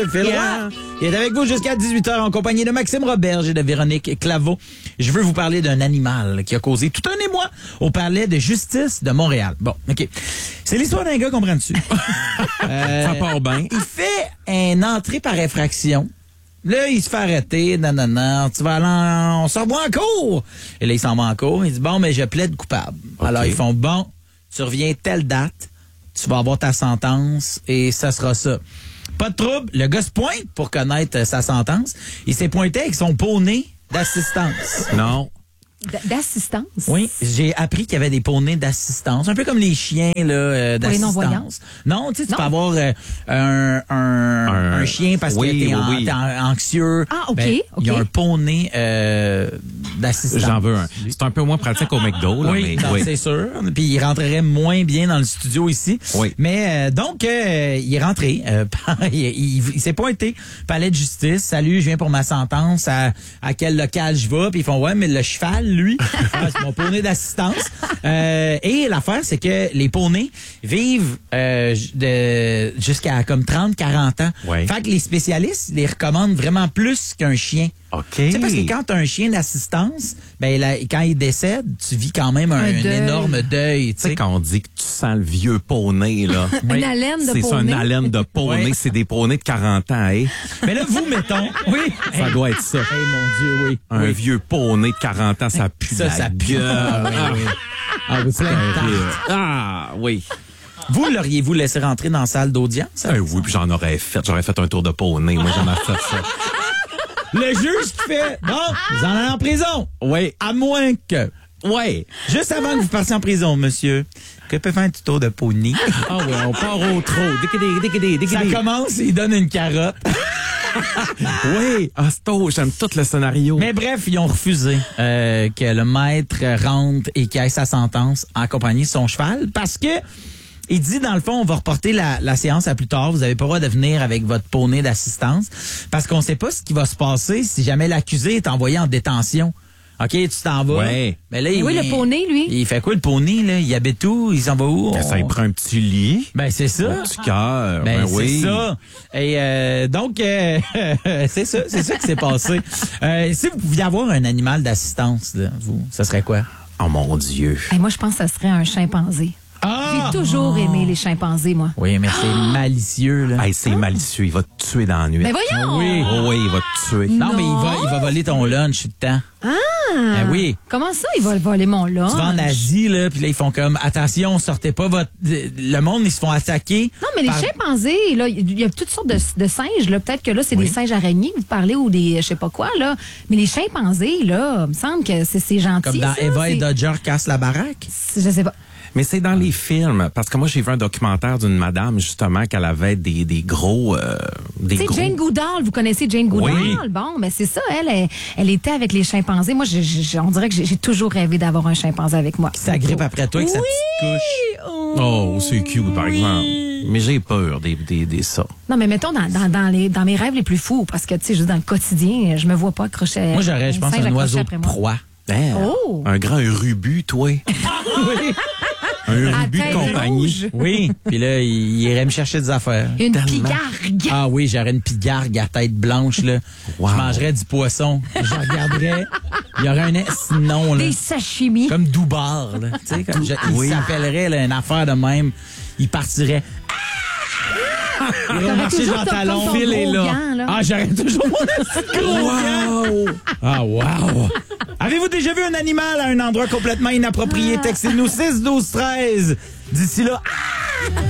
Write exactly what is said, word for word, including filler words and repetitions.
Phil, Phil Roy. Il est avec vous jusqu'à dix-huit heures en compagnie de Maxime Roberge et de Véronique Claveau. Je veux vous parler d'un animal qui a causé tout un émoi au palais de justice de Montréal. Bon, OK. C'est l'histoire d'un gars, comprends-tu? euh, Ça part bien. Il fait une entrée par infraction. Là, il se fait arrêter, non, non, non, tu vas aller en... on se revoit en cours. Et là, il s'en va en cours. Il dit, bon, mais je plaide coupable. Okay. Alors, ils font, bon, tu reviens telle date, tu vas avoir ta sentence et ça sera ça. Pas de trouble, le gars se pointe pour connaître sa sentence. Il s'est pointé avec son poney d'assistance. Non. D'assistance? Oui, j'ai appris qu'il y avait des poneys d'assistance, un peu comme les chiens là, euh, d'assistance. Pour les non-voyants? Non, tu sais, tu Non. peux avoir euh, un, un, un, un chien parce oui, que t'es, oui, en, oui. t'es en- anxieux. Ah, OK, Ben, OK. Il y a un poney euh, d'assistance. J'en veux un. C'est un peu moins pratique au McDo, là, Oui, mais non, oui. c'est sûr. Puis il rentrerait moins bien dans le studio ici. Oui. Mais euh, donc, euh, il est rentré. Euh, il, il, il s'est pointé. Palais de justice. Salut, je viens pour ma sentence. À, à quel local je vais? Puis ils font, ouais, mais le cheval, lui, ah, c'est mon poney d'assistance. Euh, et l'affaire, c'est que les poneys vivent euh, de, jusqu'à comme trente, quarante ans. Oui. Fait que les spécialistes les recommandent vraiment plus qu'un chien. OK. Tu sais, parce que quand tu as un chien d'assistance, ben là, quand il décède, tu vis quand même un, Un un deuil. énorme deuil. Tu Tu sais, sais. quand on dit que tu sens le vieux poney, là. Une haleine de C'est ça, poney. une haleine de poney. Oui. C'est des poneys de quarante ans, hein? Mais là, vous, mettons. Oui. Ça doit être ça. Hey, mon Dieu, oui. Un oui. vieux poney de quarante ans, ça pue Ça, la ça pue. gueule. Ah, oui, oui. Ah, oui, plein de tartes. Ah, oui. Vous, l'auriez-vous laissé rentrer dans la salle d'audience? Euh, oui, puis j'en aurais fait. J'aurais fait un tour de poney. Moi, j'en ai fait ça. Le juge qui fait, bon, vous en allez en prison. Oui. À moins que, Ouais. juste avant que vous partiez en prison, monsieur, que peut faire un petit tour de poney. Ah oui, on part au trot. Décadé, décadé, Ça décadé. commence, il donne une carotte. Oui. Ah, c'est tout. J'aime tout le scénario. Mais bref, ils ont refusé euh, que le maître rentre et qu'il ait sa sentence en compagnie de son cheval parce que il dit, dans le fond, on va reporter la, la séance à plus tard. Vous avez pas le droit de venir avec votre poney d'assistance parce qu'on sait pas ce qui va se passer si jamais l'accusé est envoyé en détention. OK, tu t'en vas. Ouais. Mais là, Oui, il, le poney, lui. Il fait quoi, le poney, là? Il habite où? Il s'en va où? Ça, On- il prend un petit lit. Ben, c'est ça. Un petit cœur. Ben, Ben, c'est oui. ça. Et euh, donc, euh, c'est ça, c'est ça qui s'est passé. Euh, si vous pouviez avoir un animal d'assistance, là, vous, ça serait quoi? Oh mon Dieu. Hey, moi, je pense que ça serait un chimpanzé. Ah! J'ai toujours aimé les chimpanzés, moi. Oui, mais c'est malicieux, là. Hey, c'est malicieux. Il va te tuer dans la nuit. Mais voyons! Oui. Oh, oui, il va te tuer. Non, mais il Non. va, il va voler ton lunch tout le temps. Ah! Ben oui. Comment ça, il va voler mon lunch? Tu vas en Asie, là, puis là, ils font comme, attention, sortez pas votre... Le monde, ils se font attaquer. Non, mais les par- chimpanzés, là, il y a toutes sortes de, de singes, là. Peut-être que là, c'est des singes araignées que vous parlez ou des, je sais pas quoi, là. Mais les chimpanzés, là, il me semble que c'est, c'est gentil. Comme dans ça, Eva et c'est- Dodger cassent la baraque. c'est- Je sais pas. Mais c'est dans les films. Parce que moi, j'ai vu un documentaire d'une madame, justement, qu'elle avait des, des gros... Euh, des Tu sais, gros... Jane Goodall, vous connaissez Jane Goodall? Oui. Bon, mais c'est ça, elle, elle, elle était avec les chimpanzés. Moi, je, je- on dirait que j'ai, j'ai toujours rêvé d'avoir un chimpanzé avec moi. Ça grippe après toi avec sa Oui! petite couche. Oh, c'est cute, par exemple. Mais j'ai peur des, des, des ça. Non, mais mettons dans, dans, dans, les, dans mes rêves les plus fous, parce que, tu sais, juste dans le quotidien, je me vois pas accrocher. Moi, j'aurais, je pense, singe un accroché oiseau après de moi. proie. Hein? Oh! Un grand rubus, toi. Oui. Un À rubus de tête compagnie. rouge. Oui. Puis là, il, il irait me chercher des affaires. Une Tellement. pigargue. Ah oui, j'aurais une pigargue à tête blanche, là. Wow. Je mangerais du poisson. Je regarderais. Il y aurait un sinon, là. Des sashimi. Comme Doubar, là. Tu sais, comme je- il Oui. s'appellerait, là, une affaire de même. Il partirait. Il aurait T'aurais marché toujours dans ton- talon. ton Phil est gros là. gant, là. Ah, j'aurais toujours mon petit gros gant. Wow! Ah, wow! Avez-vous déjà vu un animal à un endroit complètement inapproprié? Textez-nous six douze treize. D'ici là,